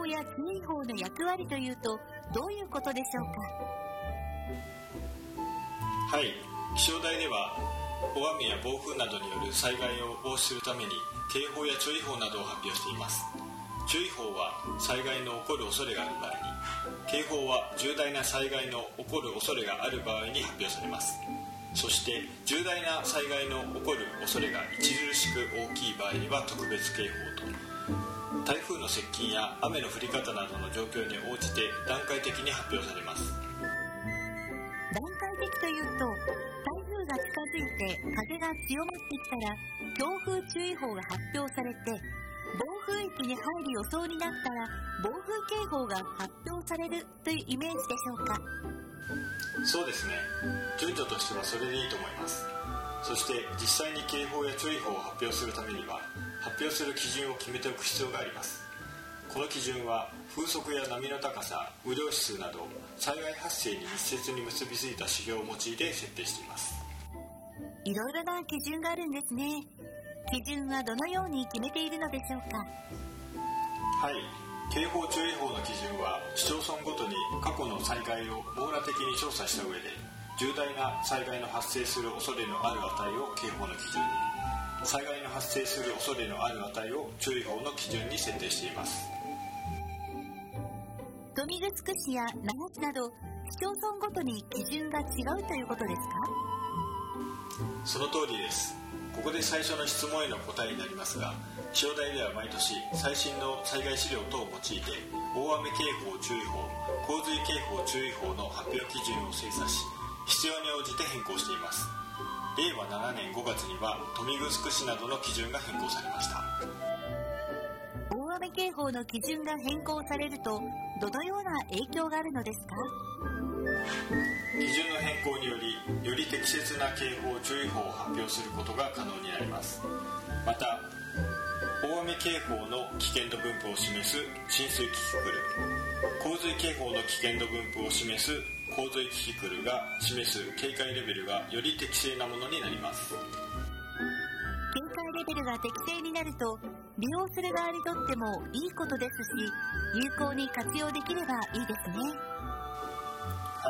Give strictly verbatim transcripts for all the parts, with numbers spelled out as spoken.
報や注意報の役割というとどういうことでしょうか。はい、気象台では大雨や暴風などによる災害を防止するために警報や注意報などを発表しています。注意報は災害の起こる恐れがある場合に、警報は重大な災害の起こる恐れがある場合に発表されます。そして重大な災害の起こる恐れが著しく大きい場合には特別警報と、台風の接近や雨の降り方などの状況に応じて段階的に発表されます。 段階的というと、台風が近づいて風が強まってきたら強風注意報が発表されて、暴風域に入る予想になったら暴風警報が発表されるというイメージでしょうか。 そうですね、順序としてはそれでいいと思います。そして実際に警報や注意報を発表するためには発表する基準を決めておく必要があります。この基準は風速や波の高さ、雨量指数など災害発生に密接に結びついた指標を用いて設定しています。 いろいろな基準があるんですね。基準はどのように決めているのでしょうか。 はい、警報注意報の基準は市町村ごとに過去の災害を網羅的に調査した上で、重大な災害の発生する恐れのある値を警報の基準に、災害の発生する恐れのある値を注意報の基準に設定しています。 豊見城市や長津など市町村ごとに基準が違うということですか。 その通りです。ここで最初の質問への答えになりますが、気象台では毎年最新の災害資料等を用いて大雨警報注意報、洪水警報注意報の発表基準を精査し、必要に応じて変更しています。れいわななねんごがつには豊見城市などの基準が変更されました。 大雨警報の基準が変更されるとどのような影響があるのですか。 基準の変更により、より適切な警報注意報を発表することが可能になります。また、大雨警報の危険度分布を示す浸水キキクル、洪水警報の危険度分布を示す洪水キキクルが示す警戒レベルがより適正なものになります。 警戒レベルが適正になると利用する側にとってもいいことですし、有効に活用できればいいですね。 はい、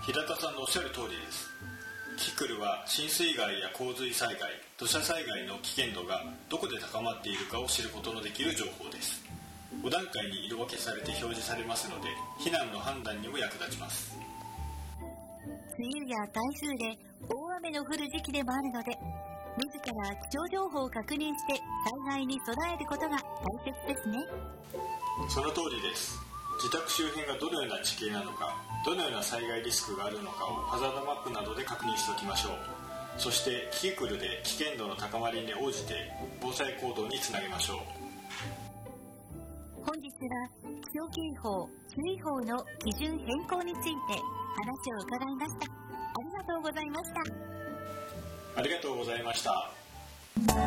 平田さんのおっしゃる通りです。キキクルは浸水害や洪水災害、土砂災害の危険度がどこで高まっているかを知ることのできる情報です。ご段階に色分けされて表示されますので、避難の判断にも役立ちます。 梅雨や台風で大雨の降る時期でもあるので、自ら気象情報を確認して災害に備えることが大切ですね。 その通りです。自宅周辺がどのような地形なのか、どのような災害リスクがあるのかをハザードマップなどで確認しておきましょう。そしてキキクルで危険度の高まりに応じて防災行動につなげましょう。 本日は気象警報、注意報の基準変更について話を伺いました。ありがとうございました。 ありがとうございました。